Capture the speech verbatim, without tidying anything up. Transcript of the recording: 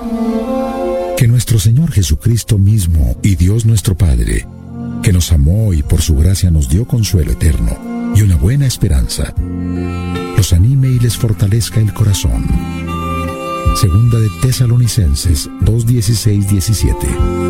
Que nuestro Señor Jesucristo mismo y Dios nuestro Padre, que nos amó y por su gracia nos dio consuelo eterno y una buena esperanza, los anime y les fortalezca el corazón. Segunda de Tesalonicenses dos, dieciséis, diecisiete.